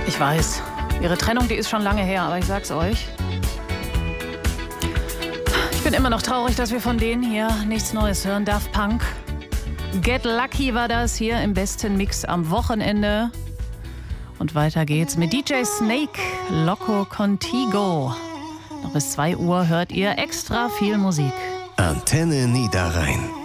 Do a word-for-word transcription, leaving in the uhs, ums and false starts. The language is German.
Ich weiß, ihre Trennung, die ist schon lange her, aber ich sag's euch. Ich bin immer noch traurig, dass wir von denen hier nichts Neues hören. Daft Punk. Get Lucky war das hier im besten Mix am Wochenende. Und weiter geht's mit D J Snake, Loco Contigo. Noch bis zwei Uhr hört ihr extra viel Musik. Antenne Niederrhein.